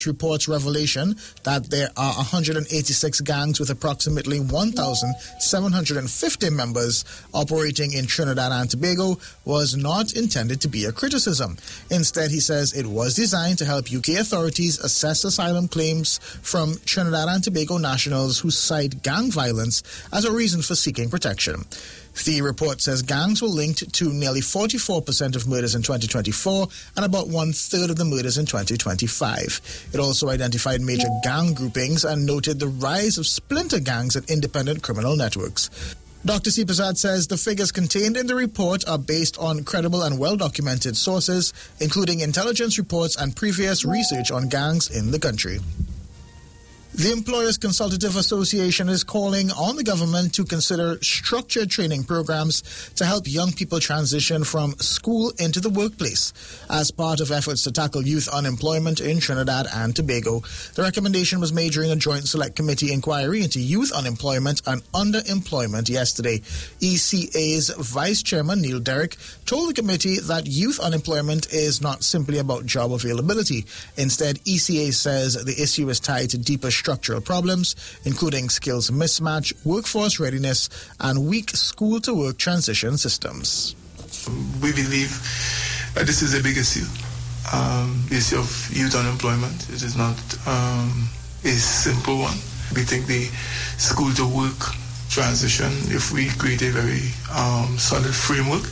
reports revelation that there are 186 gangs with approximately 1,750 members operating in Trinidad and Tobago was not intended to be a criticism. Instead, he says it was designed to help UK authorities assess asylum claims from Trinidad and Tobago nationals who cite gang violence as a reason for seeking protection. The report says gangs were linked to nearly 44% of murders in 2024 and about one-third of the murders in 2025. It also identified major gang groupings and noted the rise of splinter gangs and independent criminal networks. Dr. C. Prasad says the figures contained in the report are based on credible and well-documented sources, including intelligence reports and previous research on gangs in the country. The Employers Consultative Association is calling on the government to consider structured training programs to help young people transition from school into the workplace as part of efforts to tackle youth unemployment in Trinidad and Tobago. The recommendation was made during a joint select committee inquiry into youth unemployment and underemployment yesterday. ECA's Vice Chairman Neil Derrick told the committee that youth unemployment is not simply about job availability. Instead, ECA says the issue is tied to deeper structural problems, including skills mismatch, workforce readiness, and weak school-to-work transition systems. We believe that this is a big issue, the issue of youth unemployment. It is not a simple one. We think the school-to-work transition, if we create a very solid framework,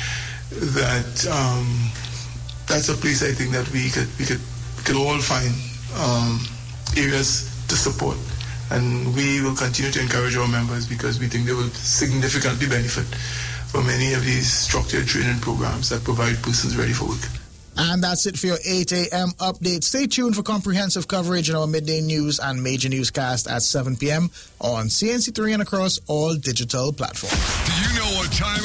that's a place I think that we could all find areas to support, and we will continue to encourage our members because we think they will significantly benefit from any of these structured training programs that provide persons ready for work. And that's it for your 8 a.m. update. Stay tuned for comprehensive coverage in our midday news and major newscast at 7 p.m. on CNC3 and across all digital platforms. Do you know what time